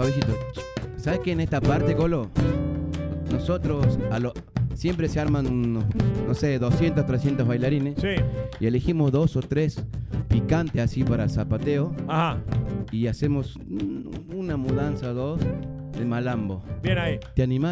suavecito. ¿Sabes que en esta parte, Colo? Nosotros siempre se arman unos, no sé, 200, 300 bailarines. Sí. Y elegimos 2 o 3 picantes así para zapateo. Ajá. Y hacemos una mudanza o 2 de malambo. Bien ahí. ¿Te animás?